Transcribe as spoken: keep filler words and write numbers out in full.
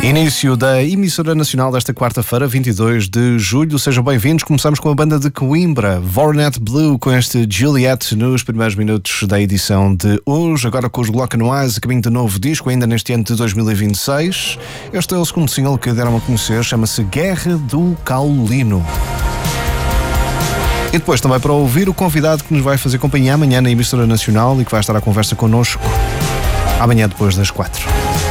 Início da emissora nacional desta quarta-feira, vinte e dois de julho. Sejam bem-vindos. Começamos com a banda de Coimbra, Vornet Blue, com este Juliet nos primeiros minutos da edição de hoje. Agora com os Glock and Wise, a caminho de novo disco, ainda neste ano de dois mil e vinte e seis. Este é o segundo single que deram a conhecer, chama-se Guerra do Caulino. E depois também para ouvir o convidado que nos vai fazer companhia amanhã na emissora nacional e que vai estar à conversa connosco amanhã depois das quatro.